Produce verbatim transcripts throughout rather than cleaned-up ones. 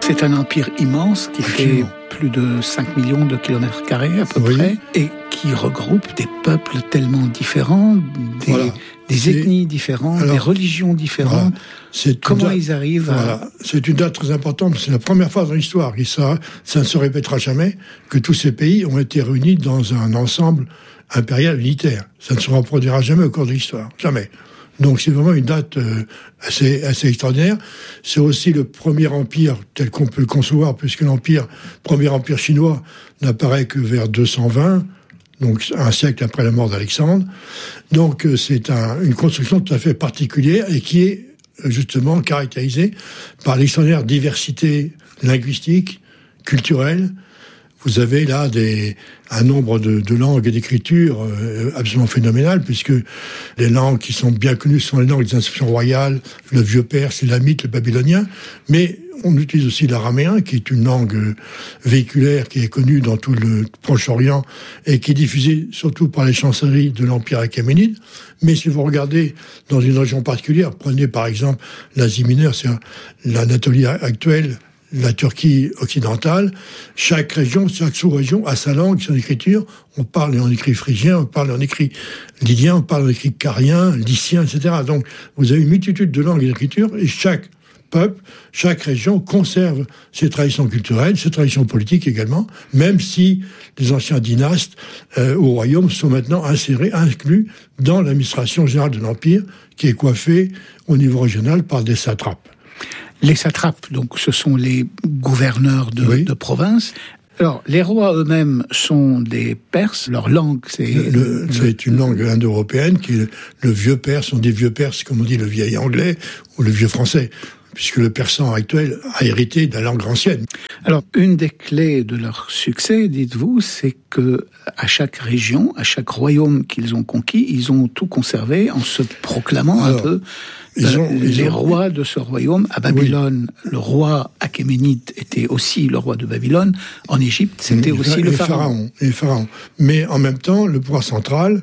C'est un empire immense qui Absolument. fait plus de cinq millions de kilomètres carrés à peu Oui. près, et qui regroupe des peuples tellement différents, des, Voilà. des C'est- ethnies différentes, Alors, des religions différentes. Voilà. C'est une Comment date- ils arrivent à... Voilà. C'est une date très importante. C'est la première fois dans l'histoire, et ça, ça ne se répétera jamais, que tous ces pays ont été réunis dans un ensemble impérial unitaire. Ça ne se reproduira jamais au cours de l'histoire. Jamais. Donc c'est vraiment une date euh, assez, assez extraordinaire. C'est aussi le premier empire tel qu'on peut le concevoir, puisque l'empire, premier empire chinois n'apparaît que vers deux cent vingt, donc un siècle après la mort d'Alexandre. Donc euh, c'est un, une construction tout à fait particulière et qui est euh, justement caractérisée par l'extraordinaire diversité linguistique, culturelle. Vous avez là des, un nombre de, de langues et d'écritures euh, absolument phénoménal, puisque les langues qui sont bien connues sont les langues des inscriptions royales, le vieux perse, l'élamite, le babylonien, mais on utilise aussi l'araméen, qui est une langue euh, véhiculaire qui est connue dans tout le Proche-Orient et qui est diffusée surtout par les chancelleries de l'Empire achéménide. Mais si vous regardez dans une région particulière, prenez par exemple l'Asie mineure, c'est l'Anatolie actuelle, la Turquie occidentale, chaque région, chaque sous-région a sa langue, son écriture. On parle et on écrit phrygien, on parle et on écrit lydien, on parle et on écrit carien, lycien, et cetera. Donc, vous avez une multitude de langues et d'écritures, et chaque peuple, chaque région conserve ses traditions culturelles, ses traditions politiques également, même si les anciens dynastes euh, au royaume sont maintenant insérés, inclus dans l'administration générale de l'Empire, qui est coiffée au niveau régional par des satrapes. Les satrapes, donc, ce sont les gouverneurs de, Oui. de province. Alors, les rois eux-mêmes sont des Perses. Leur langue, c'est... Le, le, c'est une langue indo-européenne qui est le, le vieux perse, on dit vieux perse, comme on dit le vieil anglais ou le vieux français, puisque le persan actuel a hérité de la langue ancienne. Alors, une des clés de leur succès, dites-vous, c'est que à chaque région, à chaque royaume qu'ils ont conquis, ils ont tout conservé en se proclamant Alors, un peu ils ont, les ils ont... rois de ce royaume. À Babylone, oui. Le roi achéménide était aussi le roi de Babylone. En Égypte, c'était mmh, aussi le pharaon. pharaon. Et pharaon. Mais en même temps, le pouvoir central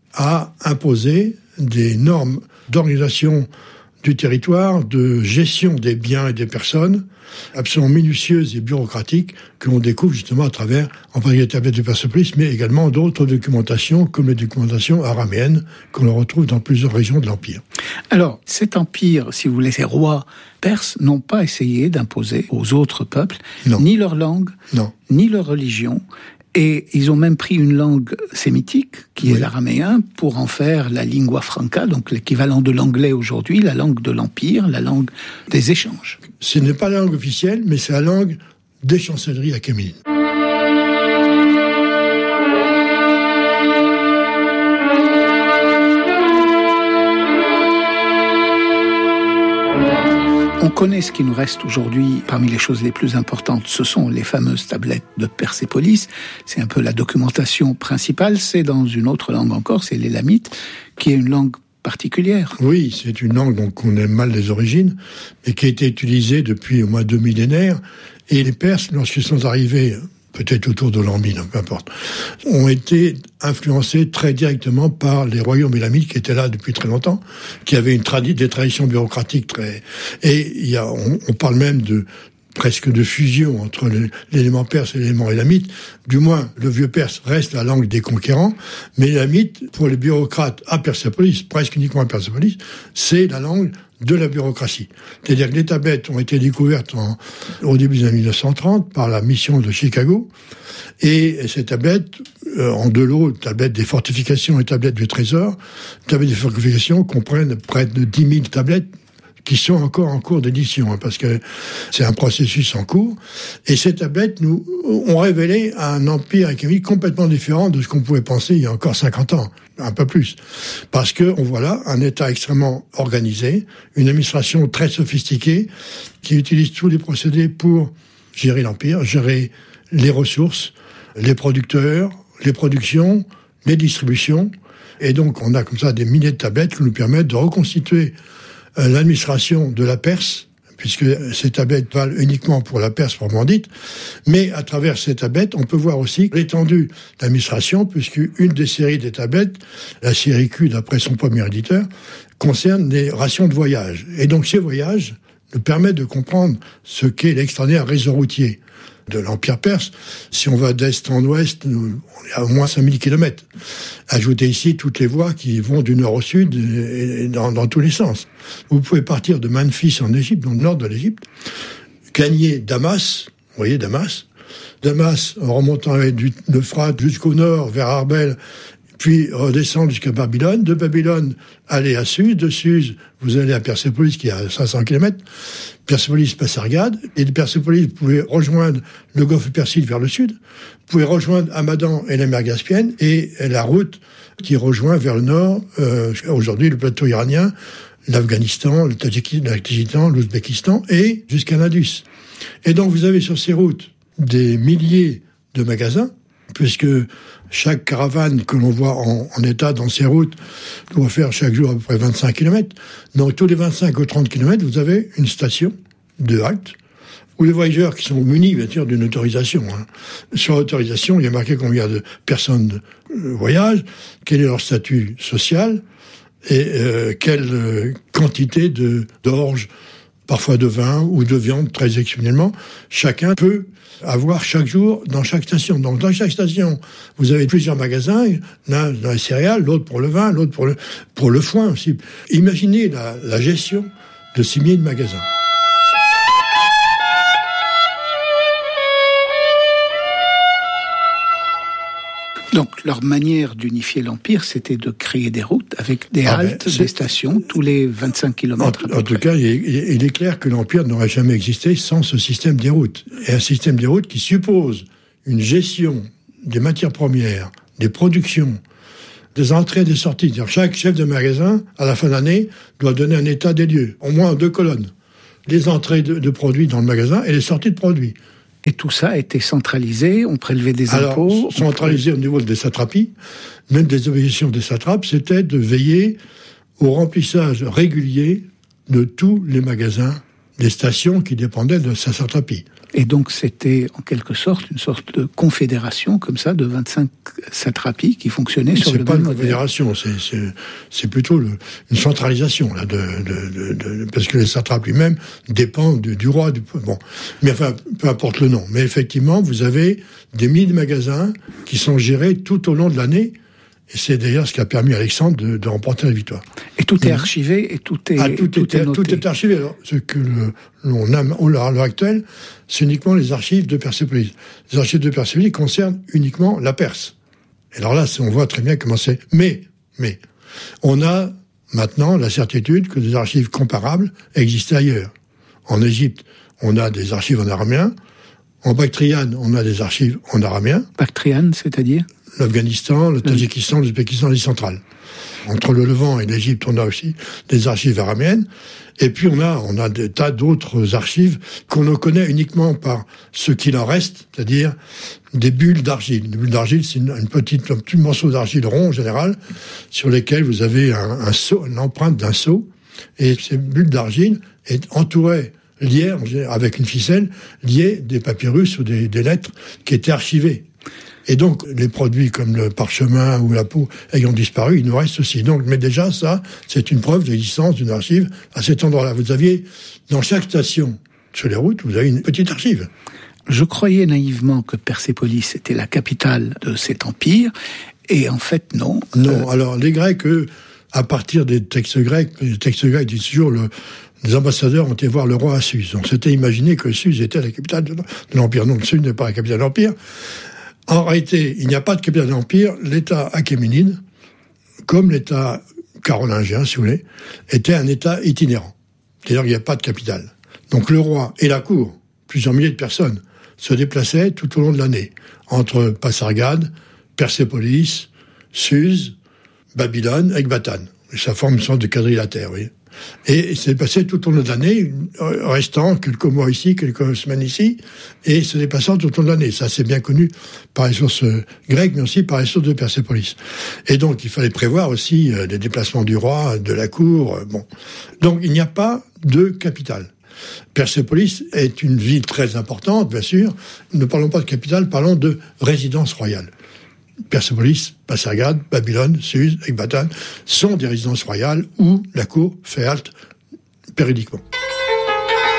a imposé des normes d'organisation du territoire, de gestion des biens et des personnes, absolument minutieuses et bureaucratiques, que l'on découvre justement à travers, en particulier les tablettes de Persépolis, mais également d'autres documentations, comme les documentations araméennes, qu'on retrouve dans plusieurs régions de l'Empire. Alors, cet empire, si vous voulez, ces rois perses n'ont pas essayé d'imposer aux autres peuples non. ni leur langue, non. ni leur religion. Et ils ont même pris une langue sémitique, qui oui. est l'araméen, pour en faire la lingua franca, donc l'équivalent de l'anglais aujourd'hui, la langue de l'Empire, la langue des échanges. Ce n'est pas la langue officielle, mais c'est la langue des chancelleries achéménides. On connaît ce qui nous reste aujourd'hui parmi les choses les plus importantes. Ce sont les fameuses tablettes de Persépolis. C'est un peu la documentation principale. C'est dans une autre langue encore, c'est l'élamite, qui est une langue particulière. Oui, c'est une langue dont on aime mal les origines, mais qui a été utilisée depuis au moins deux millénaires. Et les Perses, lorsqu'ils sont arrivés, peut-être autour de l'an mille, peu importe, ont été influencés très directement par les royaumes élamites qui étaient là depuis très longtemps, qui avaient une tradi- des traditions bureaucratiques très... Et il y a, on, on parle même de presque de fusion entre le, l'élément perse et l'élément élamite. Du moins, le vieux perse reste la langue des conquérants, mais l'élamite, pour les bureaucrates à Persépolis, presque uniquement à Persépolis, c'est la langue de la bureaucratie. C'est-à-dire que les tablettes ont été découvertes en, au début des années mille neuf cent trente par la mission de Chicago, et ces tablettes, euh, en deux lots, tablettes des fortifications et tablettes du trésor, tablettes des fortifications comprennent près de dix mille tablettes qui sont encore en cours d'édition, hein, parce que c'est un processus en cours. Et ces tablettes nous ont révélé un empire achéménide complètement différent de ce qu'on pouvait penser il y a encore cinquante ans, un peu plus. Parce que on voit là un État extrêmement organisé, une administration très sophistiquée, qui utilise tous les procédés pour gérer l'empire, gérer les ressources, les producteurs, les productions, les distributions. Et donc on a comme ça des milliers de tablettes qui nous permettent de reconstituer l'administration de la Perse, puisque ces tablettes valent uniquement pour la Perse proprement dite, mais à travers ces tablettes, on peut voir aussi l'étendue de l'administration, puisque une des séries des tablettes, la série Q d'après son premier éditeur, concerne les rations de voyage. Et donc ces voyages nous permet de comprendre ce qu'est l'extraordinaire réseau routier de l'Empire perse. Si on va d'est en ouest, on est à au moins cinq mille kilomètres. Ajoutez ici toutes les voies qui vont du nord au sud et dans, dans tous les sens. Vous pouvez partir de Memphis en Égypte, dans le nord de l'Égypte, gagner Damas, vous voyez Damas, Damas en remontant avec du, l'Euphrate jusqu'au nord, vers Arbel, puis redescendre jusqu'à Babylone. De Babylone, aller à Suse. De Suse, vous allez à Persépolis, qui est à cinq cents kilomètres. Persépolis, Pasargade. Et de Persépolis, vous pouvez rejoindre le golfe Persique vers le sud. Vous pouvez rejoindre Hamadan et la mer Caspienne. Et la route qui rejoint vers le nord, euh, aujourd'hui, le plateau iranien, l'Afghanistan, le Tadjikistan, l'Ouzbékistan, et jusqu'à l'Indus. Et donc, vous avez sur ces routes des milliers de magasins, puisque chaque caravane que l'on voit en, en état dans ces routes doit faire chaque jour à peu près vingt-cinq kilomètres. Donc tous les vingt-cinq ou trente kilomètres, vous avez une station de halte où les voyageurs qui sont munis, bien sûr, d'une autorisation. Hein. Sur l'autorisation, il y a marqué combien de personnes euh, voyagent, quel est leur statut social et euh, quelle euh, quantité de, d'orge, parfois de vin ou de viande, très exceptionnellement, chacun peut avoir chaque jour dans chaque station. Donc dans chaque station, vous avez plusieurs magasins, l'un dans les céréales, l'autre pour le vin, l'autre pour le, pour le foin aussi. Imaginez la, la gestion de six mille magasins. Donc, leur manière d'unifier l'Empire, c'était de créer des routes avec des ah haltes, ben, des stations, tous les vingt-cinq kilomètres. En, en tout cas, il est, il est clair que l'Empire n'aurait jamais existé sans ce système des routes. Et un système des routes qui suppose une gestion des matières premières, des productions, des entrées et des sorties. C'est-à-dire chaque chef de magasin, à la fin d'année, doit donner un état des lieux, au moins en deux colonnes. Les entrées de, de produits dans le magasin et les sorties de produits. Et tout ça a été centralisé, on prélevait des Alors, impôts. centralisé au niveau des satrapies, même des obligations des satrapes, c'était de veiller au remplissage régulier de tous les magasins, des stations qui dépendaient de sa satrapie. Et donc c'était en quelque sorte une sorte de confédération comme ça de vingt-cinq satrapies qui fonctionnaient sur le même modèle. C'est pas une confédération, c'est, c'est, c'est plutôt le, une centralisation là, de, de, de, de, parce que les satrapes lui-même dépendent du, du roi. Du, bon, mais enfin, peu importe le nom. Mais effectivement, vous avez des milliers de magasins qui sont gérés tout au long de l'année. Et c'est d'ailleurs ce qui a permis à Alexandre de, de remporter la victoire. Et tout est archivé et tout est, ah, tout, tout, est, est noté. Tout est archivé. Alors, ce que le, l'on a à l'heure actuelle, c'est uniquement les archives de Persépolis. Les archives de Persépolis concernent uniquement la Perse. Et alors là, on voit très bien comment c'est. Mais, mais, on a maintenant la certitude que des archives comparables existent ailleurs. En Égypte, on a des archives en araméen. En Bactriane, on a des archives en araméen. Bactriane, c'est-à-dire ? L'Afghanistan, le Tadjikistan, l'Ouzbékistan, l'Asie centrale. Entre le Levant et l'Égypte, on a aussi des archives araméennes. Et puis on a, on a des tas d'autres archives qu'on ne connaît uniquement par ce qu'il en reste, c'est-à-dire des bulles d'argile. Une bulle d'argile, c'est une, une petite, un petit morceau d'argile rond en général, sur lesquels vous avez un, un seau, une empreinte d'un seau. Et ces bulles d'argile est entourées, liées avec une ficelle, liées des papyrus ou des, des lettres qui étaient archivées. Et donc, les produits comme le parchemin ou la peau ayant disparu, il nous reste aussi. Donc, mais déjà, ça, c'est une preuve de l'existence d'une archive à cet endroit-là. Vous aviez, dans chaque station sur les routes, vous avez une petite archive. Je croyais naïvement que Persépolis était la capitale de cet empire, et en fait, non. Non, euh... alors, les Grecs, eux, à partir des textes grecs, les textes grecs disent toujours le... Les ambassadeurs ont été voir le roi à Suse. Donc, c'était imaginé que Suse était la capitale de l'empire. Non, Suse n'est pas la capitale de l'empire. En réalité, il n'y a pas de capitale d'empire. L'État achéménide, comme l'État carolingien, si vous voulez, était un État itinérant. C'est-à-dire qu'il n'y a pas de capitale. Donc le roi et la cour, plusieurs milliers de personnes, se déplaçaient tout au long de l'année, entre Pasargade, Persépolis, Suse, Babylone, Ecbatane. Ça forme une sorte de quadrilatère, vous voyez. Et c'est passé tout au long de l'année, restant quelques mois ici, quelques semaines ici, et se déplaçant tout au long de l'année. Ça, c'est bien connu par les sources grecques, mais aussi par les sources de Persépolis. Et donc, il fallait prévoir aussi les déplacements du roi, de la cour, bon. Donc, il n'y a pas de capitale. Persépolis est une ville très importante, bien sûr. Ne parlons pas de capitale, parlons de résidence royale. Persépolis, Pasargade, Babylone, Suse, Ecbatane sont des résidences royales où la cour fait halte périodiquement.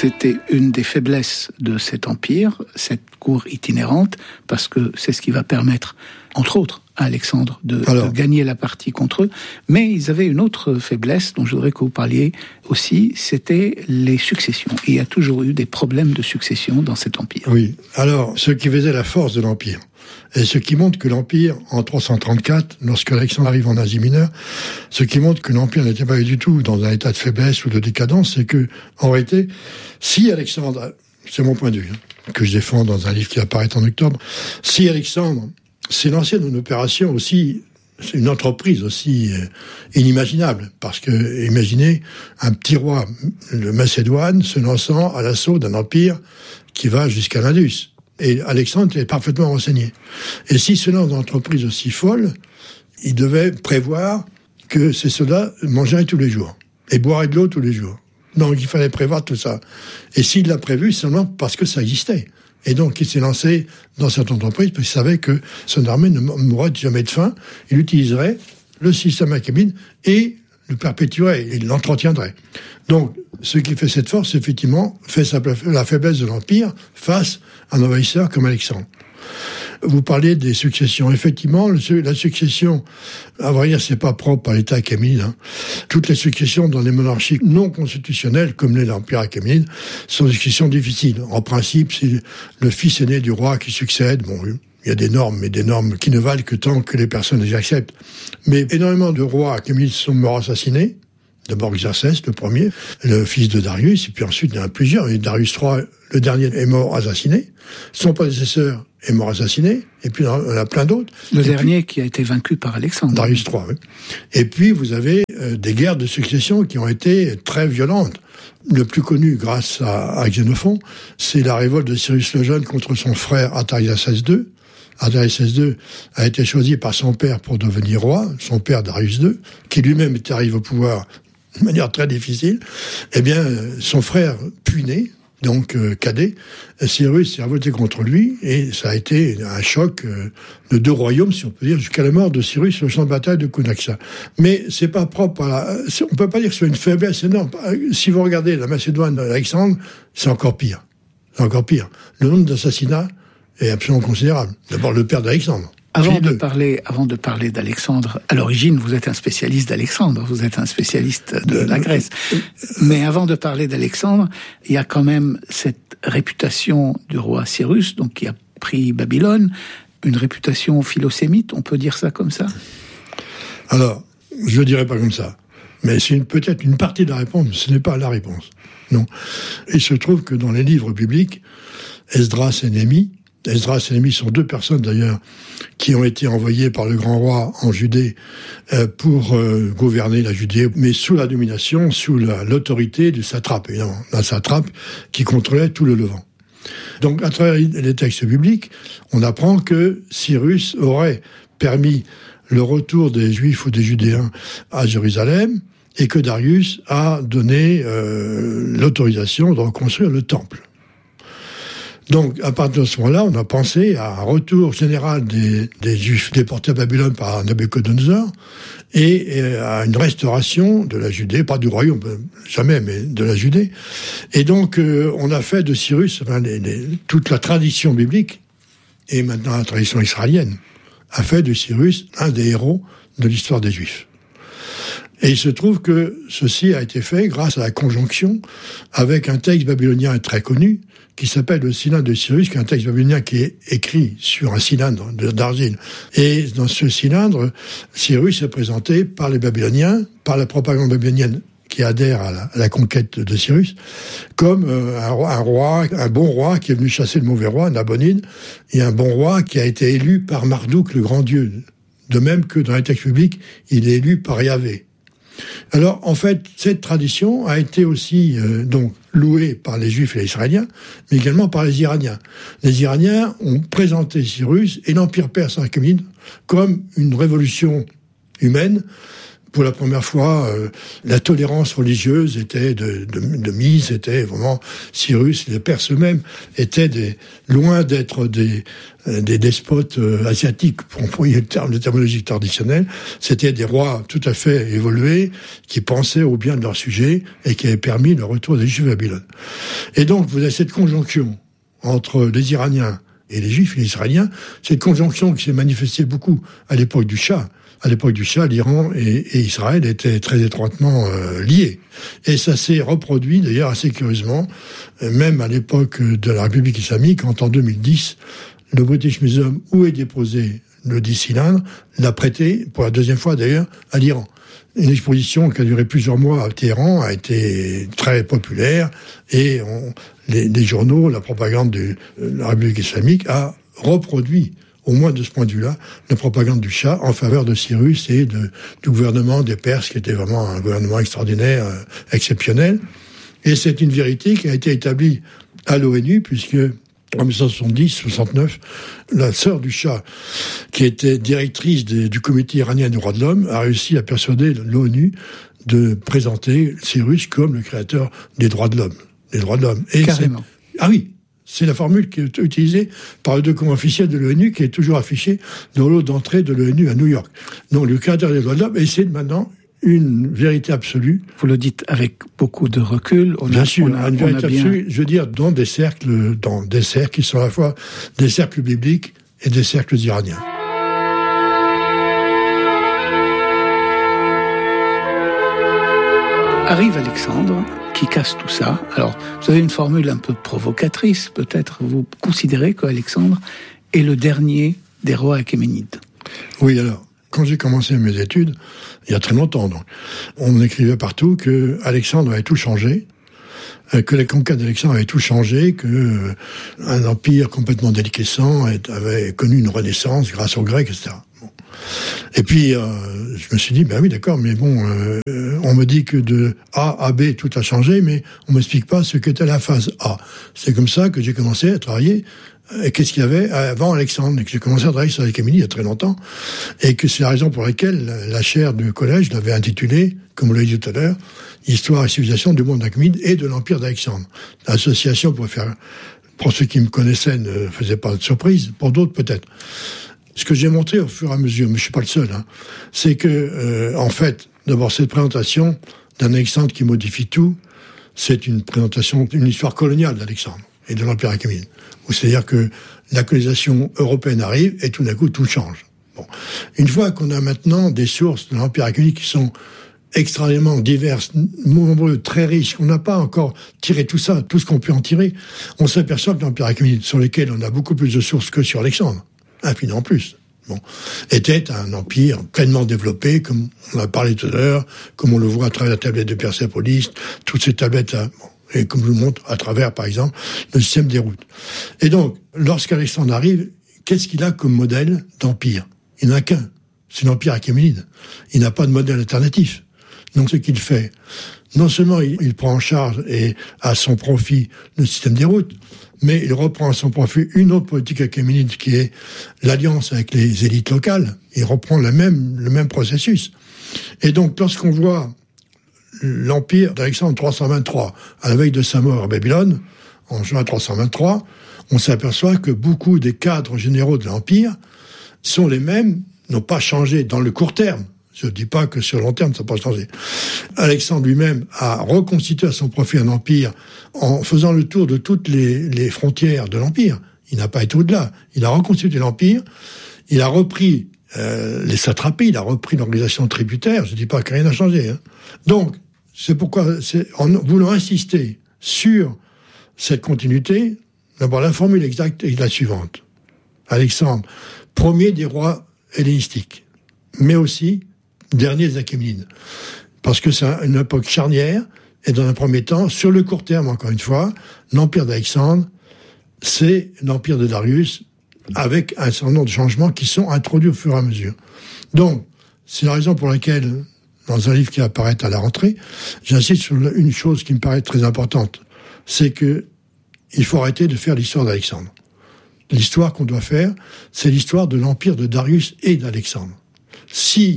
C'était une des faiblesses de cet empire, cette cour itinérante, parce que c'est ce qui va permettre, entre autres, à Alexandre de, de gagner la partie contre eux. Mais ils avaient une autre faiblesse dont je voudrais que vous parliez aussi, c'était les successions. Et il y a toujours eu des problèmes de succession dans cet empire. Oui. Alors, ce qui faisait la force de l'empire, et ce qui montre que l'empire, en trois cent trente-quatre, lorsque Alexandre arrive en Asie mineure, ce qui montre que l'empire n'était pas du tout dans un état de faiblesse ou de décadence, c'est que, en réalité, si Alexandre, c'est mon point de vue, hein, que je défends dans un livre qui apparaît en octobre, si Alexandre s'est lancé dans une opération aussi, c'est une entreprise aussi euh, inimaginable, parce que, imaginez, un petit roi de Macédoine se lançant à l'assaut d'un empire qui va jusqu'à l'Indus. Et Alexandre était parfaitement renseigné. Et s'il se lance dans une entreprise aussi folle, il devait prévoir que ses soldats mangeraient tous les jours et boiraient de l'eau tous les jours. Donc il fallait prévoir tout ça. Et s'il l'a prévu, c'est seulement parce que ça existait. Et donc il s'est lancé dans cette entreprise parce qu'il savait que son armée ne mourrait jamais de faim. Il utiliserait le système achéménide et le perpétuerait, il l'entretiendrait. Donc, ce qui fait cette force, effectivement, fait la faiblesse de l'Empire face à un envahisseur comme Alexandre. Vous parlez des successions. Effectivement, la succession, à vrai dire, c'est pas propre à l'État achéménide. Hein. Toutes les successions dans les monarchies non constitutionnelles, comme l'Empire achéménide, sont des successions difficiles. En principe, c'est le fils aîné du roi qui succède. Bon, il y a des normes, mais des normes qui ne valent que tant que les personnes les acceptent. Mais énormément de rois achéménides sont morts assassinés. D'abord Xerxès, le premier, le fils de Darius, et puis ensuite il y en a plusieurs. Et Darius trois, le dernier, est mort assassiné. Son prédécesseur est mort assassiné. Et puis il y en a plein d'autres. Le et dernier puis, qui a été vaincu par Alexandre. Darius trois, oui. Et puis vous avez euh, des guerres de succession qui ont été très violentes. Le plus connu, grâce à, à Xénophon, c'est la révolte de Cyrus le Jeune contre son frère Artaxerxès deux. Artaxerxès deux a été choisi par son père pour devenir roi, son père Darius deux, qui lui-même est arrivé au pouvoir de manière très difficile. Eh bien, son frère puiné, donc euh, cadet, Cyrus s'est révolté contre lui, et ça a été un choc euh, de deux royaumes, si on peut dire, jusqu'à la mort de Cyrus sur le champ de bataille de Cunaxa. Mais c'est pas propre à la... On peut pas dire que c'est une faiblesse énorme. Si vous regardez la Macédoine d'Alexandre, c'est encore pire. C'est encore pire. Le nombre d'assassinats est absolument considérable. D'abord, le père d'Alexandre. Avant de parler, avant de parler d'Alexandre, à l'origine, vous êtes un spécialiste d'Alexandre, vous êtes un spécialiste de la Grèce. Mais avant de parler d'Alexandre, il y a quand même cette réputation du roi Cyrus, donc qui a pris Babylone, une réputation philosémite, on peut dire ça comme ça? Alors, je ne dirais pas comme ça. Mais c'est une, peut-être une partie de la réponse, ce n'est pas la réponse. Non. Il se trouve que dans les livres bibliques, Esdras et Néhémie, Esdras et Néhémie sont deux personnes d'ailleurs qui ont été envoyées par le grand roi en Judée euh, pour euh, gouverner la Judée, mais sous la domination, sous la, l'autorité du satrape, évidemment, un satrape qui contrôlait tout le Levant. Donc à travers les textes bibliques, on apprend que Cyrus aurait permis le retour des Juifs ou des Judéens à Jérusalem et que Darius a donné euh, l'autorisation de reconstruire le temple. Donc, à partir de ce moment-là, on a pensé à un retour général des, des Juifs déportés à Babylone par Nabuchodonosor et, et à une restauration de la Judée, pas du royaume, jamais, mais de la Judée. Et donc, euh, on a fait de Cyrus, enfin, les, les, toute la tradition biblique, et maintenant la tradition israélienne, a fait de Cyrus un des héros de l'histoire des Juifs. Et il se trouve que ceci a été fait grâce à la conjonction avec un texte babylonien très connu, qui s'appelle le cylindre de Cyrus, qui est un texte babylonien qui est écrit sur un cylindre d'argile. Et dans ce cylindre, Cyrus est présenté par les Babyloniens, par la propagande babylonienne qui adhère à la, à la conquête de Cyrus, comme euh, un, roi, un roi, un bon roi qui est venu chasser le mauvais roi, Nabonide, et un bon roi qui a été élu par Marduk, le grand dieu. De même que dans les textes bibliques, il est élu par Yahvé. Alors, en fait, cette tradition a été aussi euh, donc louée par les Juifs et les Israéliens, mais également par les Iraniens. Les Iraniens ont présenté Cyrus et l'Empire perse achéménide comme une révolution humaine pour la première fois, euh, la tolérance religieuse était de, de, de mise, était vraiment Cyrus, les Perses eux-mêmes étaient des, loin d'être des, euh, des despotes euh, asiatiques, pour employer le terme de terminologie traditionnelle. C'était des rois tout à fait évolués, qui pensaient au bien de leur sujet et qui avaient permis le retour des Juifs à Babylone. Et donc, vous avez cette conjonction entre les Iraniens et les Juifs et les Israéliens, cette conjonction qui s'est manifestée beaucoup à l'époque du Shah. À l'époque du Shah, l'Iran et, et Israël étaient très étroitement euh, liés. Et ça s'est reproduit d'ailleurs assez curieusement, euh, même à l'époque de la République islamique, quand en deux mille dix, le British Museum, où est déposé le dix cylindres, l'a prêté, pour la deuxième fois d'ailleurs, à l'Iran. Une exposition qui a duré plusieurs mois à Téhéran a été très populaire et on, les, les journaux, la propagande de la République islamique a reproduit, au moins de ce point de vue-là, la propagande du Shah en faveur de Cyrus et de, du gouvernement des Perses, qui était vraiment un gouvernement extraordinaire, euh, exceptionnel. Et c'est une vérité qui a été établie à l'ONU, puisque en dix-neuf cent soixante-dix soixante-neuf, la sœur du Shah, qui était directrice de, du comité iranien des droits de l'homme, a réussi à persuader l'ONU de présenter Cyrus comme le créateur des droits de l'homme. Des droits de l'homme. Et carrément. Ah oui, c'est la formule qui est utilisée par le document officiel de l'ONU, qui est toujours affiché dans l'eau d'entrée de l'ONU à New York. Donc le créateur des droits de l'homme, et c'est maintenant une vérité absolue. Vous le dites avec beaucoup de recul. On bien a, sûr, on a, une vérité bien... absolue, je veux dire, dans des cercles, dans des cercles qui sont à la fois des cercles bibliques et des cercles iraniens. Arrive Alexandre, qui casse tout ça. Alors, vous avez une formule un peu provocatrice, peut-être. Vous considérez qu'Alexandre est le dernier des rois achéménides. Oui, alors, quand j'ai commencé mes études, il y a très longtemps, donc, on écrivait partout que Alexandre avait tout changé, que les conquêtes d'Alexandre avaient tout changé, que euh, un empire complètement déliquescent avait connu une renaissance grâce aux Grecs, et cetera. Bon. Et puis, euh, je me suis dit, ben oui, d'accord, mais bon, euh, on me dit que de A à B, tout a changé, mais on m'explique pas ce qu'était la phase A. C'est comme ça que j'ai commencé à travailler. Et qu'est-ce qu'il y avait avant Alexandre, et que j'ai commencé à travailler sur les Achéménides il y a très longtemps, et que c'est la raison pour laquelle la chaire du collège l'avait intitulée, comme vous l'avez dit tout à l'heure, Histoire et civilisation du monde achéménide et de l'empire d'Alexandre. L'association, pour faire, pour ceux qui me connaissaient, ne faisait pas de surprise, pour d'autres peut-être. Ce que j'ai montré au fur et à mesure, mais je suis pas le seul, hein, c'est que, euh, en fait, d'abord cette présentation d'un Alexandre qui modifie tout, c'est une présentation, une histoire coloniale d'Alexandre et de l'empire achéménide. C'est-à-dire que la colonisation européenne arrive et tout d'un coup tout change. Bon. Une fois qu'on a maintenant des sources de l'empire achéménide qui sont extrêmement diverses, nombreuses, très riches, on n'a pas encore tiré tout ça, tout ce qu'on peut en tirer, on s'aperçoit que l'empire achéménide, sur lequel on a beaucoup plus de sources que sur Alexandre, infiniment plus, bon, était un empire pleinement développé, comme on a parlé tout à l'heure, comme on le voit à travers la tablette de Persépolis, toutes ces tablettes-là, bon, et comme je vous le montre à travers, par exemple, le système des routes. Et donc, lorsqu'Alexandre arrive, qu'est-ce qu'il a comme modèle d'empire? Il n'a qu'un, c'est l'empire achéménide. Il n'a pas de modèle alternatif. Donc, ce qu'il fait, non seulement il, il prend en charge et à son profit le système des routes, mais il reprend à son profit une autre politique achéménide qui est l'alliance avec les élites locales. Il reprend le même, le même processus. Et donc, lorsqu'on voit l'empire d'Alexandre trois cent vingt-trois, à la veille de sa mort à Babylone, en juin trois cent vingt-trois, on s'aperçoit que beaucoup des cadres généraux de l'empire sont les mêmes, n'ont pas changé dans le court terme. Je ne dis pas que sur le long terme, ça n'a pas changé. Alexandre lui-même a reconstitué à son profit un empire en faisant le tour de toutes les, les frontières de l'empire. Il n'a pas été au-delà. Il a reconstitué l'empire, il a repris euh, les satrapies, il a repris l'organisation tributaire. Je ne dis pas que rien n'a changé. Hein. Donc, c'est pourquoi, c'est, en voulant insister sur cette continuité, d'abord la formule exacte est la suivante. Alexandre, premier des rois hellénistiques, mais aussi dernier des Achéménides. Parce que c'est une époque charnière, et dans un premier temps, sur le court terme, encore une fois, l'empire d'Alexandre, c'est l'empire de Darius, avec un certain nombre de changements qui sont introduits au fur et à mesure. Donc, c'est la raison pour laquelle, dans un livre qui apparaît à la rentrée, j'insiste sur une chose qui me paraît très importante, c'est que il faut arrêter de faire l'histoire d'Alexandre. L'histoire qu'on doit faire, c'est l'histoire de l'empire de Darius et d'Alexandre. Si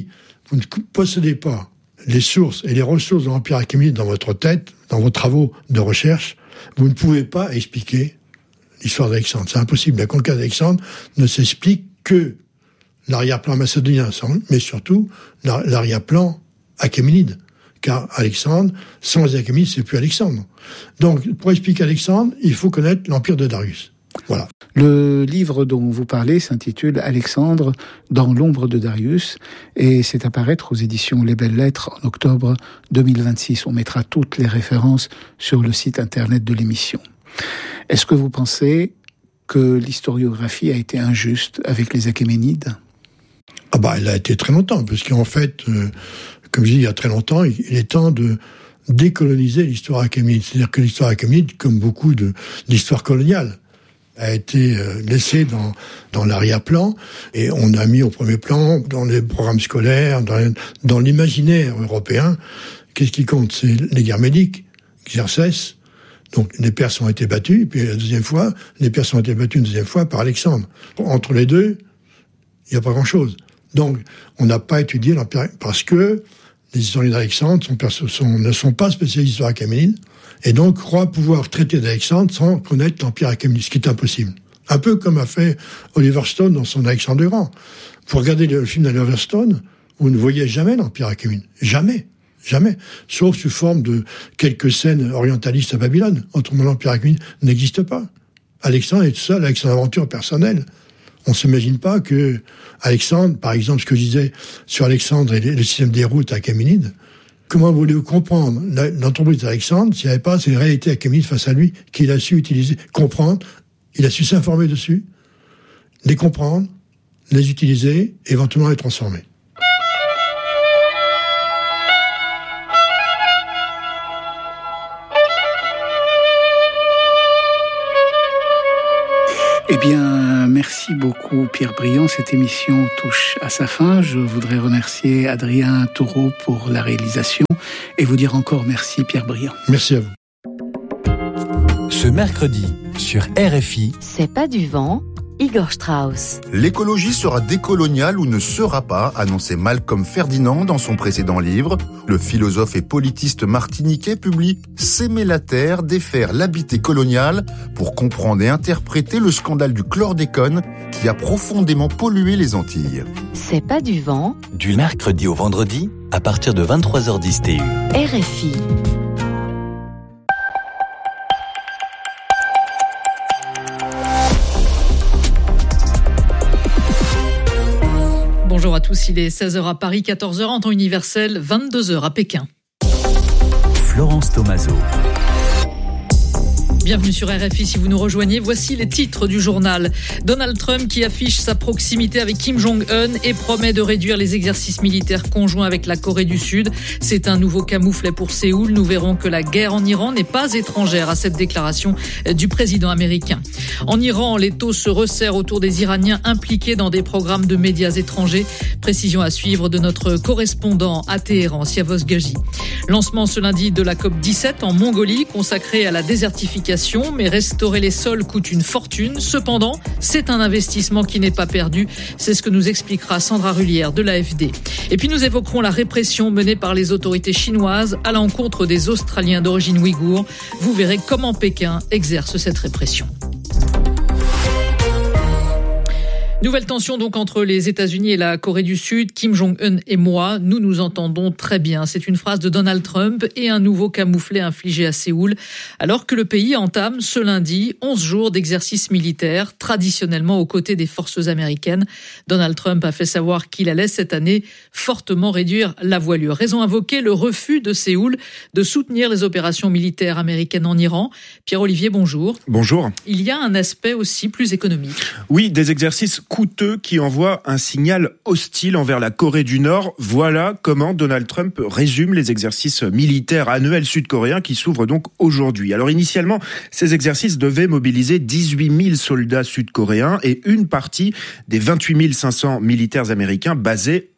vous ne possédez pas les sources et les ressources de l'Empire achéménide dans votre tête, dans vos travaux de recherche, vous ne pouvez pas expliquer l'histoire d'Alexandre. C'est impossible. La conquête d'Alexandre ne s'explique que l'arrière-plan macédonien, mais surtout l'arrière-plan achéménide. Car Alexandre, sans les Achéménides, c'est plus Alexandre. Donc, pour expliquer Alexandre, il faut connaître l'empire de Darius. Voilà. Le livre dont vous parlez s'intitule Alexandre dans l'ombre de Darius et c'est à paraître aux éditions Les Belles Lettres en octobre deux mille vingt-six. On mettra toutes les références sur le site internet de l'émission. Est-ce que vous pensez que l'historiographie a été injuste avec les Achéménides ? Ah bah, elle a été très longtemps, parce qu'en fait, euh, comme je dis, il y a très longtemps, il est temps de décoloniser l'histoire achéménide. C'est-à-dire que l'histoire achéménide, comme beaucoup de l'histoire coloniale, a été euh, laissée dans, dans l'arrière-plan, et on a mis au premier plan, dans les programmes scolaires, dans, dans l'imaginaire européen, qu'est-ce qui compte ? C'est les guerres médiques, Xerxès. Donc les Perses ont été battus, et puis la deuxième fois, les Perses ont été battus une deuxième fois par Alexandre. Entre les deux, il n'y a pas grand-chose. Donc, on n'a pas étudié l'Empire, parce que les historiens d'Alexandre sont, sont, ne sont pas spécialistes d'histoire achéménide, et donc croient pouvoir traiter d'Alexandre sans connaître l'Empire achéménide, ce qui est impossible. Un peu comme a fait Oliver Stone dans son Alexandre le Grand. Vous regardez le film d'Oliver Stone, vous ne voyez jamais l'Empire achéménide. Jamais. Jamais. Sauf sous forme de quelques scènes orientalistes à Babylone. Autrement, l'Empire achéménide n'existe pas. Alexandre est tout seul avec son aventure personnelle. On ne s'imagine pas que Alexandre, par exemple, ce que je disais sur Alexandre et le système des routes achéménides, comment voulez-vous comprendre l'entreprise d'Alexandre s'il n'y avait pas ces réalités achéménides face à lui qu'il a su utiliser, comprendre, il a su s'informer dessus, les comprendre, les utiliser, éventuellement les transformer. Eh bien, merci beaucoup Pierre Briand. Cette émission touche à sa fin. Je voudrais remercier Adrien Taureau pour la réalisation et vous dire encore merci Pierre Briand. Merci à vous. Ce mercredi, sur R F I, C'est pas du vent, Igor Strauss. L'écologie sera décoloniale ou ne sera pas, annonçait Malcolm Ferdinand dans son précédent livre. Le philosophe et politiste martiniquais publie « S'aimer la terre, défaire l'habité colonial » pour comprendre et interpréter le scandale du chlordécone qui a profondément pollué les Antilles. C'est pas du vent, du mercredi au vendredi, à partir de vingt-trois heures dix T U. R F I. Bonjour à tous, il est seize heures à Paris, quatorze heures en temps universel, vingt-deux heures à Pékin. Florence Tomaso. Bienvenue sur R F I si vous nous rejoignez. Voici les titres du journal. Donald Trump qui affiche sa proximité avec Kim Jong-un et promet de réduire les exercices militaires conjoints avec la Corée du Sud. C'est un nouveau camouflet pour Séoul. Nous verrons que la guerre en Iran n'est pas étrangère à cette déclaration du président américain. En Iran, les taux se resserrent autour des Iraniens impliqués dans des programmes de médias étrangers. Précision à suivre de notre correspondant à Téhéran, Siavos Gaji. Lancement ce lundi de la COP dix-sept en Mongolie, consacrée à la désertification. Mais restaurer les sols coûte une fortune. Cependant, c'est un investissement qui n'est pas perdu. C'est ce que nous expliquera Sandra Rullière de l'A F D. Et puis nous évoquerons la répression menée par les autorités chinoises à l'encontre des Australiens d'origine ouïghour. Vous verrez comment Pékin exerce cette répression. Nouvelle tension donc entre les États-Unis et la Corée du Sud. Kim Jong-un et moi, nous nous entendons très bien. C'est une phrase de Donald Trump et un nouveau camouflet infligé à Séoul, alors que le pays entame ce lundi onze jours d'exercice militaire, traditionnellement aux côtés des forces américaines. Donald Trump a fait savoir qu'il allait cette année fortement réduire la voilure. Raison invoquée, le refus de Séoul de soutenir les opérations militaires américaines en Iran. Pierre-Olivier, bonjour. Bonjour. Il y a un aspect aussi plus économique. Oui, des exercices coûteux qui envoient un signal hostile envers la Corée du Nord. Voilà comment Donald Trump résume les exercices militaires annuels sud-coréens qui s'ouvrent donc aujourd'hui. Alors initialement, ces exercices devaient mobiliser dix-huit mille soldats sud-coréens et une partie des vingt-huit mille cinq cents militaires américains basés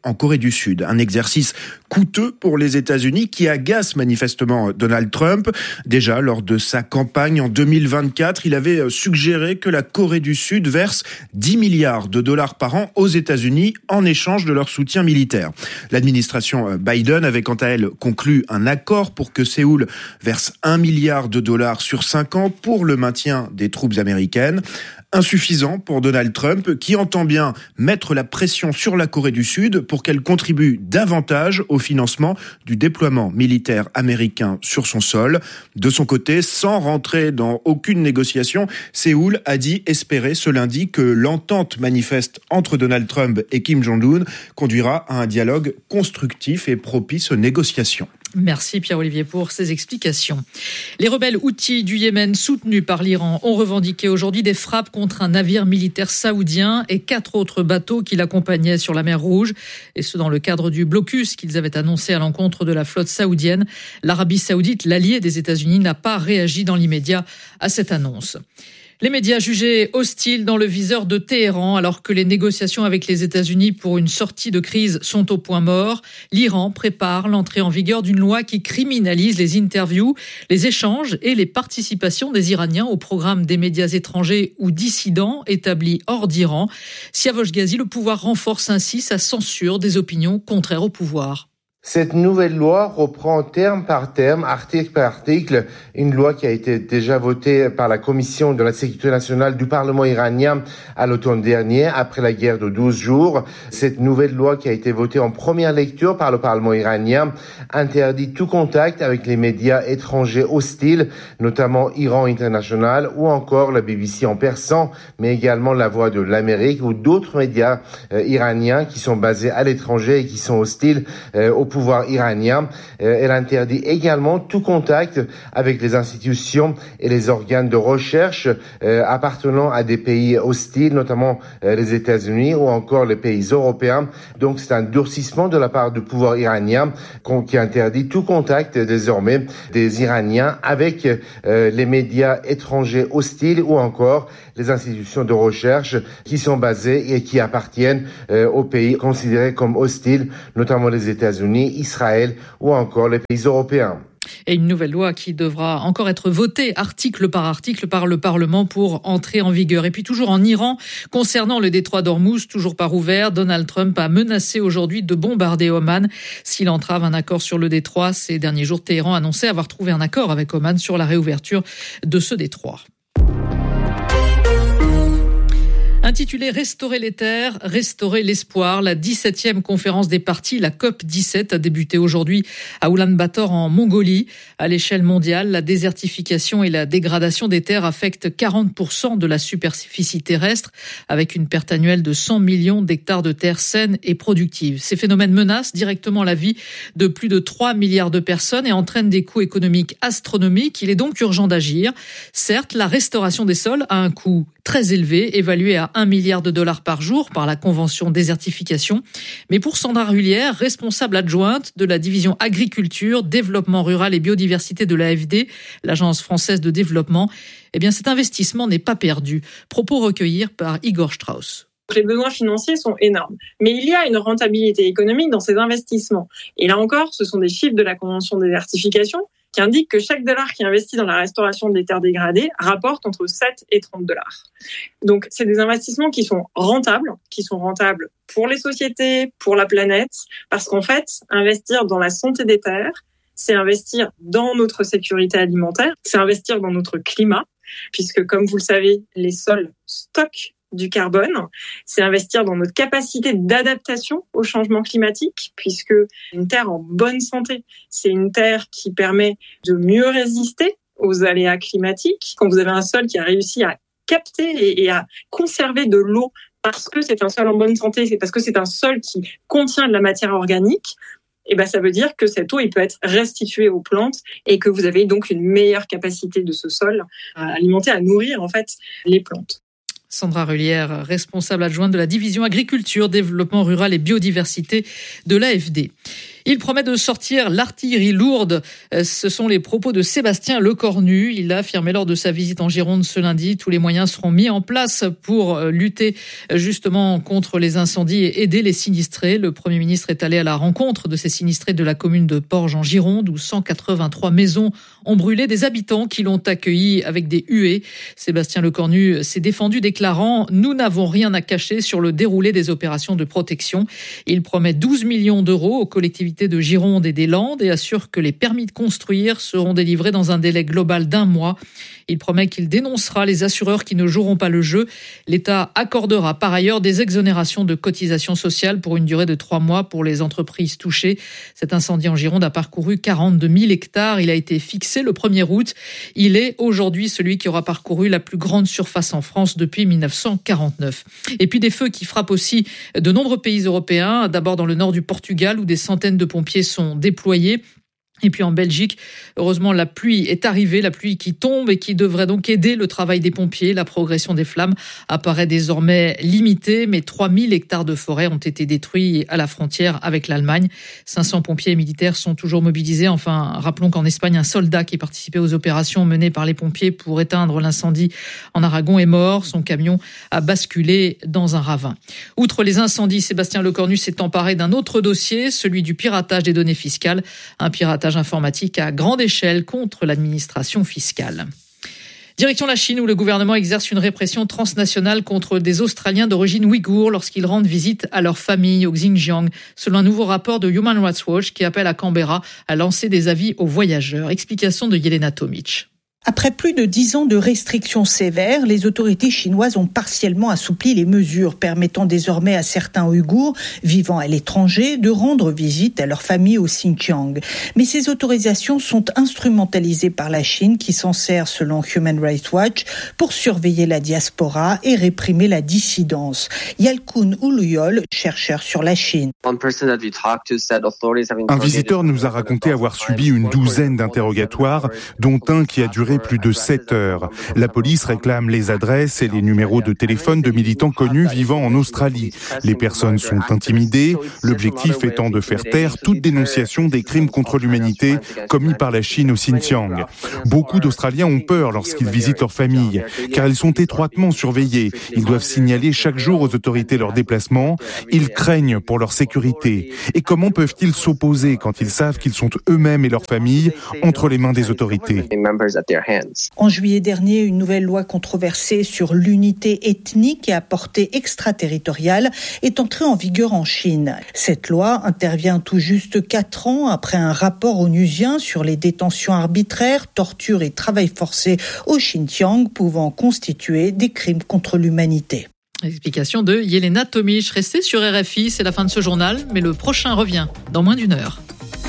en Corée du Sud. Un exercice coûteux pour les États-Unis qui agace manifestement Donald Trump. Déjà, lors de sa campagne en deux mille vingt-quatre, il avait suggéré que la Corée du Sud verse dix milliards de dollars par an aux États-Unis en échange de leur soutien militaire. L'administration Biden avait quant à elle conclu un accord pour que Séoul verse un milliard de dollars sur cinq ans pour le maintien des troupes américaines. Insuffisant pour Donald Trump, qui entend bien mettre la pression sur la Corée du Sud pour qu'elle contribue davantage au financement du déploiement militaire américain sur son sol. De son côté, sans rentrer dans aucune négociation, Séoul a dit espérer ce lundi que l'entente manifeste entre Donald Trump et Kim Jong-un conduira à un dialogue constructif et propice aux négociations. Merci Pierre-Olivier pour ces explications. Les rebelles houthis du Yémen soutenus par l'Iran ont revendiqué aujourd'hui des frappes contre un navire militaire saoudien et quatre autres bateaux qui l'accompagnaient sur la mer Rouge, et ce dans le cadre du blocus qu'ils avaient annoncé à l'encontre de la flotte saoudienne. L'Arabie saoudite, l'allié des États-Unis, n'a pas réagi dans l'immédiat à cette annonce. Les médias jugés hostiles dans le viseur de Téhéran alors que les négociations avec les États-Unis pour une sortie de crise sont au point mort. L'Iran prépare l'entrée en vigueur d'une loi qui criminalise les interviews, les échanges et les participations des Iraniens au programme des médias étrangers ou dissidents établis hors d'Iran. Siavosh Ghazi, le pouvoir renforce ainsi sa censure des opinions contraires au pouvoir. Cette nouvelle loi reprend terme par terme, article par article, une loi qui a été déjà votée par la Commission de la sécurité nationale du Parlement iranien à l'automne dernier, après la guerre de douze jours. Cette nouvelle loi qui a été votée en première lecture par le Parlement iranien interdit tout contact avec les médias étrangers hostiles, notamment Iran International ou encore la B B C en persan, mais également La Voix de l'Amérique ou d'autres médias euh, iraniens qui sont basés à l'étranger et qui sont hostiles euh, au pouvoir iranien. Euh, elle interdit également tout contact avec les institutions et les organes de recherche euh, appartenant à des pays hostiles, notamment euh, les États-Unis ou encore les pays européens. Donc c'est un durcissement de la part du pouvoir iranien qui interdit tout contact désormais des Iraniens avec euh, les médias étrangers hostiles ou encore les institutions de recherche qui sont basées et qui appartiennent euh, aux pays considérés comme hostiles, notamment les États-Unis, Israël ou encore les pays européens. Et une nouvelle loi qui devra encore être votée article par article par le Parlement pour entrer en vigueur. Et puis toujours en Iran, concernant le détroit d'Ormuz, toujours pas ouvert, Donald Trump a menacé aujourd'hui de bombarder Oman s'il entrave un accord sur le détroit. Ces derniers jours, Téhéran annonçait avoir trouvé un accord avec Oman sur la réouverture de ce détroit. Intitulée « Restaurer les terres, restaurer l'espoir », la dix-septième conférence des parties, la COP dix-sept, a débuté aujourd'hui à Oulan-Bator en Mongolie. À l'échelle mondiale, la désertification et la dégradation des terres affectent quarante pour cent de la superficie terrestre, avec une perte annuelle de cent millions d'hectares de terres saines et productives. Ces phénomènes menacent directement la vie de plus de trois milliards de personnes et entraînent des coûts économiques astronomiques. Il est donc urgent d'agir. Certes, la restauration des sols a un coût très élevé, évalué à un milliard de dollars par jour par la Convention désertification. Mais pour Sandra Rullière, responsable adjointe de la division agriculture, développement rural et biodiversité de l'A F D, l'Agence française de développement, eh bien cet investissement n'est pas perdu. Propos recueillis par Igor Strauss. Les besoins financiers sont énormes, mais il y a une rentabilité économique dans ces investissements. Et là encore, ce sont des chiffres de la Convention désertification qui indique que chaque dollar qui est investi dans la restauration des terres dégradées rapporte entre sept et trente dollars. Donc, c'est des investissements qui sont rentables, qui sont rentables pour les sociétés, pour la planète, parce qu'en fait, investir dans la santé des terres, c'est investir dans notre sécurité alimentaire, c'est investir dans notre climat, puisque comme vous le savez, les sols stockent du carbone, c'est investir dans notre capacité d'adaptation au changement climatique, puisque une terre en bonne santé, c'est une terre qui permet de mieux résister aux aléas climatiques. Quand vous avez un sol qui a réussi à capter et à conserver de l'eau parce que c'est un sol en bonne santé, c'est parce que c'est un sol qui contient de la matière organique, et ben ça veut dire que cette eau il peut être restituée aux plantes et que vous avez donc une meilleure capacité de ce sol à alimenter, à nourrir en fait les plantes. Sandra Rullière, responsable adjointe de la division agriculture, développement rural et biodiversité de l'A F D. Il promet de sortir l'artillerie lourde. Ce sont les propos de Sébastien Lecornu. Il a affirmé lors de sa visite en Gironde ce lundi, tous les moyens seront mis en place pour lutter justement contre les incendies et aider les sinistrés. Le Premier ministre est allé à la rencontre de ces sinistrés de la commune de Porges en Gironde, où cent quatre-vingt-trois maisons ont brûlé, des habitants qui l'ont accueilli avec des huées. Sébastien Lecornu s'est défendu, déclarant « Nous n'avons rien à cacher sur le déroulé des opérations de protection ». Il promet douze millions d'euros aux collectivités de Gironde et des Landes et assure que les permis de construire seront délivrés dans un délai global d'un mois. Il promet qu'il dénoncera les assureurs qui ne joueront pas le jeu. L'État accordera par ailleurs des exonérations de cotisations sociales pour une durée de trois mois pour les entreprises touchées. Cet incendie en Gironde a parcouru quarante-deux mille hectares. Il a été fixé le premier août. Il est aujourd'hui celui qui aura parcouru la plus grande surface en France depuis dix-neuf cent quarante-neuf. Et puis des feux qui frappent aussi de nombreux pays européens. D'abord dans le nord du Portugal où des centaines de pompiers sont déployés. Et puis en Belgique, heureusement, la pluie est arrivée, la pluie qui tombe et qui devrait donc aider le travail des pompiers. La progression des flammes apparaît désormais limitée, mais trois mille hectares de forêt ont été détruits à la frontière avec l'Allemagne. cinq cents pompiers et militaires sont toujours mobilisés. Enfin, rappelons qu'en Espagne, un soldat qui participait aux opérations menées par les pompiers pour éteindre l'incendie en Aragon est mort. Son camion a basculé dans un ravin. Outre les incendies, Sébastien Lecornu s'est emparé d'un autre dossier, celui du piratage des données fiscales. Un piratage informatique à grande échelle contre l'administration fiscale. Direction la Chine où le gouvernement exerce une répression transnationale contre des Australiens d'origine ouïghour lorsqu'ils rendent visite à leur famille au Xinjiang, selon un nouveau rapport de Human Rights Watch qui appelle à Canberra à lancer des avis aux voyageurs. Explication de Yelena Tomic. Après plus de dix ans de restrictions sévères, les autorités chinoises ont partiellement assoupli les mesures permettant désormais à certains Ouïghours vivant à l'étranger de rendre visite à leur famille au Xinjiang. Mais ces autorisations sont instrumentalisées par la Chine qui s'en sert, selon Human Rights Watch, pour surveiller la diaspora et réprimer la dissidence. Yalkun Uluyol, chercheur sur la Chine. Un visiteur nous a raconté avoir subi une douzaine d'interrogatoires, dont un qui a duré plus de sept heures. La police réclame les adresses et les numéros de téléphone de militants connus vivant en Australie. Les personnes sont intimidées, l'objectif étant de faire taire toute dénonciation des crimes contre l'humanité commis par la Chine au Xinjiang. Beaucoup d'Australiens ont peur lorsqu'ils visitent leur famille, car ils sont étroitement surveillés. Ils doivent signaler chaque jour aux autorités leurs déplacements. Ils craignent pour leur sécurité. Et comment peuvent-ils s'opposer quand ils savent qu'ils sont eux-mêmes et leur famille entre les mains des autorités ? En juillet dernier, une nouvelle loi controversée sur l'unité ethnique et à portée extraterritoriale est entrée en vigueur en Chine. Cette loi intervient tout juste quatre ans après un rapport onusien sur les détentions arbitraires, tortures et travail forcé au Xinjiang pouvant constituer des crimes contre l'humanité. Explication de Yelena Tomic. Restez sur R F I, c'est la fin de ce journal, mais le prochain revient dans moins d'une heure.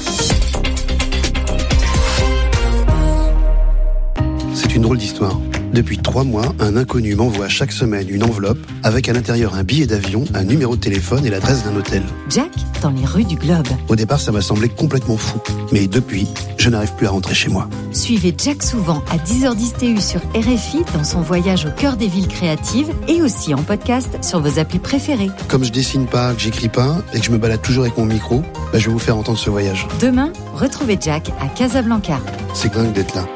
C'est une drôle d'histoire. Depuis trois mois, un inconnu m'envoie chaque semaine une enveloppe avec à l'intérieur un billet d'avion, un numéro de téléphone et l'adresse d'un hôtel. Jack, dans les rues du Globe. Au départ, ça m'a semblé complètement fou. Mais depuis, je n'arrive plus à rentrer chez moi. Suivez Jack souvent à dix heures dix T U sur R F I dans son voyage au cœur des villes créatives et aussi en podcast sur vos applis préférées. Comme je dessine pas, que j'écris pas et que je me balade toujours avec mon micro, bah je vais vous faire entendre ce voyage. Demain, retrouvez Jack à Casablanca. C'est dingue d'être là.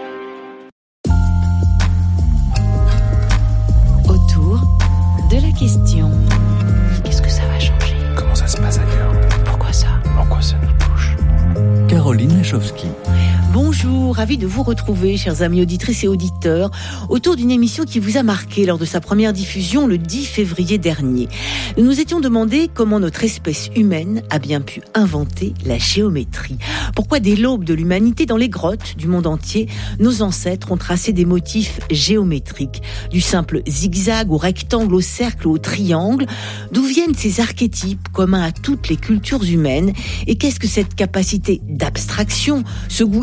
De la question. Qu'est-ce que ça va changer ? Comment ça se passe ailleurs ? Pourquoi ça ? Pourquoi ça nous touche ? Caroline Lachowski. Bonjour, ravi de vous retrouver, chers amis auditrices et auditeurs, autour d'une émission qui vous a marqué lors de sa première diffusion le dix février dernier. Nous nous étions demandé comment notre espèce humaine a bien pu inventer la géométrie. Pourquoi dès l'aube de l'humanité, dans les grottes du monde entier, nos ancêtres ont tracé des motifs géométriques, du simple zigzag au rectangle, au cercle, au triangle. D'où viennent ces archétypes communs à toutes les cultures humaines et qu'est-ce que cette capacité d'abstraction, ce goût inné pour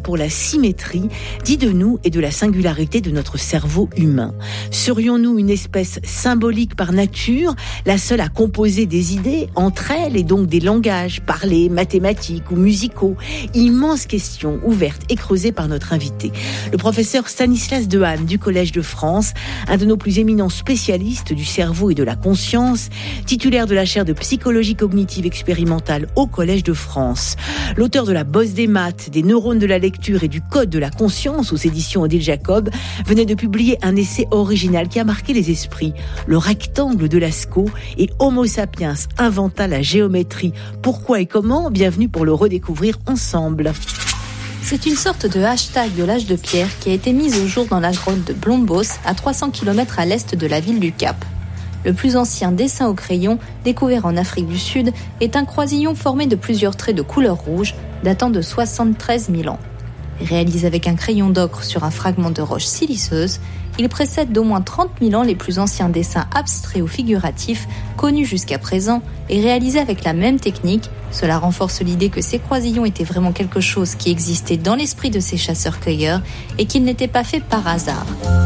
pour la symétrie, dit de nous et de la singularité de notre cerveau humain. Serions-nous une espèce symbolique par nature, la seule à composer des idées entre elles et donc des langages parlés, mathématiques ou musicaux? Immense question ouverte et creusée par notre invité, le professeur Stanislas Dehaene du Collège de France, un de nos plus éminents spécialistes du cerveau et de la conscience, titulaire de la chaire de psychologie cognitive expérimentale au Collège de France. L'auteur de la Bosse des maths, des neurones de la lecture et du code de la conscience aux éditions Odile Jacob venait de publier un essai original qui a marqué les esprits. Le rectangle de Lascaux et Homo sapiens inventa la géométrie. Pourquoi et comment? Bienvenue pour le redécouvrir ensemble. C'est une sorte de hashtag de l'âge de pierre qui a été mise au jour dans la grotte de Blombos, à trois cents kilomètres à l'est de la ville du Cap. Le plus ancien dessin au crayon, découvert en Afrique du Sud, est un croisillon formé de plusieurs traits de couleur rouge, datant de soixante-treize mille ans. Réalisé avec un crayon d'ocre sur un fragment de roche siliceuse, il précède d'au moins trente mille ans les plus anciens dessins abstraits ou figuratifs connus jusqu'à présent et réalisés avec la même technique. Cela renforce l'idée que ces croisillons étaient vraiment quelque chose qui existait dans l'esprit de ces chasseurs-cueilleurs et qu'ils n'étaient pas faits par hasard.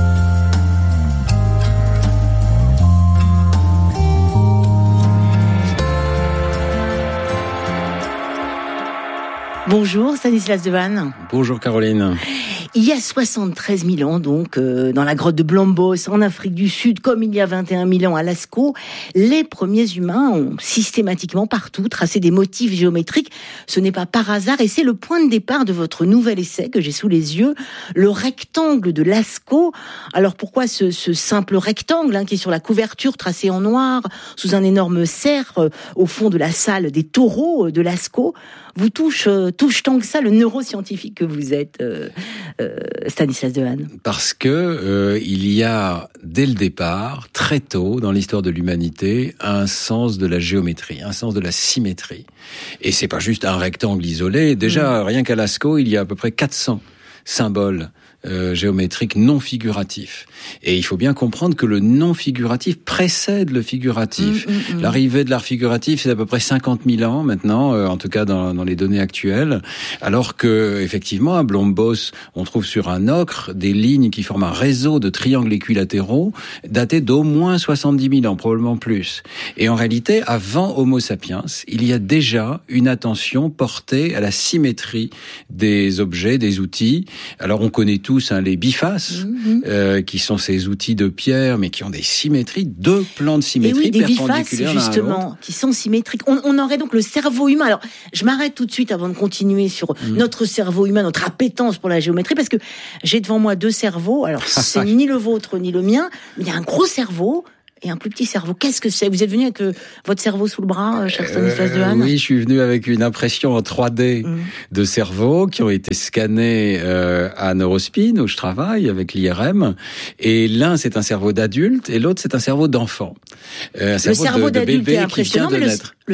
Bonjour Stanislas Dehaene. Bonjour Caroline. Il y a soixante-treize mille ans, donc, euh, dans la grotte de Blombos, en Afrique du Sud, comme il y a vingt et un mille ans à Lascaux, les premiers humains ont systématiquement partout tracé des motifs géométriques. Ce n'est pas par hasard et c'est le point de départ de votre nouvel essai que j'ai sous les yeux, le rectangle de Lascaux. Alors pourquoi ce, ce simple rectangle hein, qui est sur la couverture tracé en noir, sous un énorme cerf, euh, au fond de la salle des taureaux de Lascaux, vous touche, euh, touche tant que ça le neuroscientifique que vous êtes, euh, euh, Stanislas Dehaene? Parce que euh, il y a, dès le départ, très tôt dans l'histoire de l'humanité, un sens de la géométrie, un sens de la symétrie. Et c'est pas juste un rectangle isolé. Déjà, mmh. rien qu'à Lascaux, il y a à peu près quatre cents symboles Euh, géométrique non figuratif. Et il faut bien comprendre que le non figuratif précède le figuratif. Mmh, mmh, mmh. L'arrivée de l'art figuratif, c'est à peu près cinquante mille ans maintenant, euh, en tout cas dans, dans les données actuelles, alors que effectivement à Blombos, on trouve sur un ocre des lignes qui forment un réseau de triangles équilatéraux datés d'au moins soixante-dix mille ans, probablement plus. Et en réalité, avant Homo sapiens, il y a déjà une attention portée à la symétrie des objets, des outils. Alors on connaît tous Hein, les bifaces, mmh. euh, qui sont ces outils de pierre, mais qui ont des symétries, deux plans de symétrie perpendiculaires. Et oui, des bifaces, justement, qui sont symétriques. On, on aurait donc le cerveau humain. Alors, je m'arrête tout de suite avant de continuer sur mmh. notre cerveau humain, notre appétence pour la géométrie, parce que j'ai devant moi deux cerveaux. Alors, c'est ni le vôtre, ni le mien, mais il y a un gros cerveau et un plus petit cerveau. Qu'est-ce que c'est? Vous êtes venu avec euh, votre cerveau sous le bras, cher Stanislas euh, Dehaene? Oui, je suis venu avec une impression en trois D mmh. de cerveaux qui ont été scannés euh, à Neurospin, où je travaille, avec l'I R M. Et l'un, c'est un cerveau d'adulte, et l'autre, c'est un cerveau d'enfant. Euh, un cerveau le cerveau de, de d'adulte bébé est qui vient de mais naître. Le,